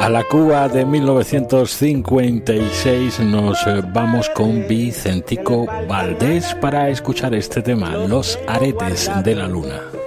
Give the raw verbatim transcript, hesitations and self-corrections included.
A la Cuba de mil novecientos cincuenta y seis nos vamos con Vicentico Valdés para escuchar este tema, Los aretes de la luna.